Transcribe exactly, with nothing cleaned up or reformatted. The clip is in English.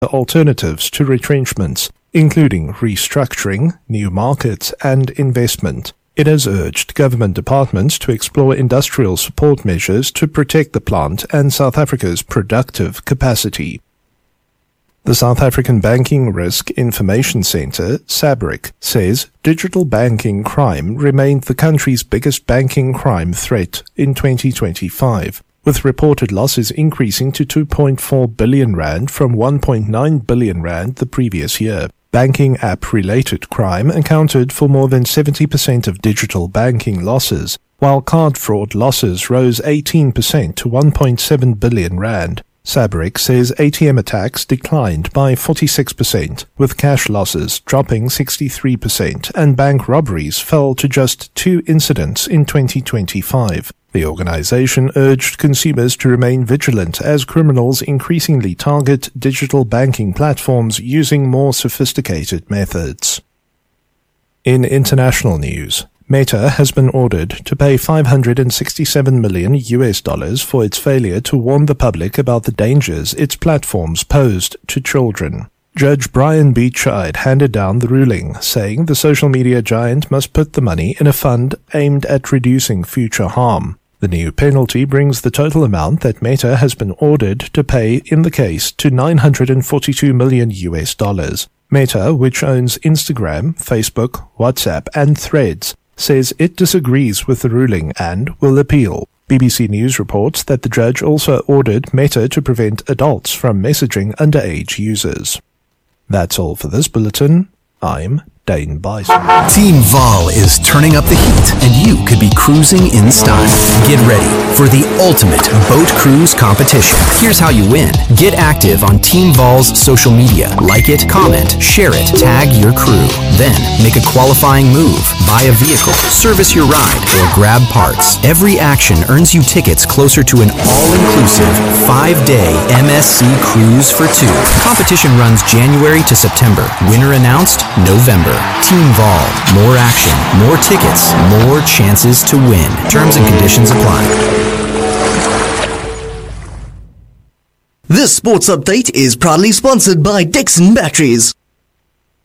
alternatives to retrenchments, including restructuring, new markets, and investment. It has urged government departments to explore industrial support measures to protect the plant and South Africa's productive capacity. The South African Banking Risk Information Centre, SABRIC, says digital banking crime remained the country's biggest banking crime threat in twenty twenty-five, with reported losses increasing to two point four billion rand from one point nine billion rand the previous year. Banking app-related crime accounted for more than seventy percent of digital banking losses, while card fraud losses rose eighteen percent to one point seven billion rand. SABRIC says A T M attacks declined by forty-six percent, with cash losses dropping sixty-three percent, and bank robberies fell to just two incidents in twenty twenty-five. The organization urged consumers to remain vigilant as criminals increasingly target digital banking platforms using more sophisticated methods. In international news, Meta has been ordered to pay five hundred sixty-seven million U S dollars for its failure to warn the public about the dangers its platforms posed to children. Judge Brian B. Chide handed down the ruling, saying the social media giant must put the money in a fund aimed at reducing future harm. The new penalty brings the total amount that Meta has been ordered to pay in the case to nine hundred forty-two million U S dollars. Meta, which owns Instagram, Facebook, WhatsApp, and Threads, says it disagrees with the ruling and will appeal. B B C News reports that the judge also ordered Meta to prevent adults from messaging underage users. That's all for this bulletin. I'm Dane Bison. Team Vol is turning up the heat, and you could be cruising in style. Get ready for the ultimate boat cruise competition. Here's how you win. Get active on Team Vol's social media. Like it, comment, share it, tag your crew. Then, make a qualifying move, buy a vehicle, service your ride, or grab parts. Every action earns you tickets closer to an all-inclusive five-day M S C cruise for two. Competition runs January to September. Winner announced November. Team Vol. More action, more tickets, more chances to win. Terms and conditions apply. This sports update is proudly sponsored by Dixon Batteries.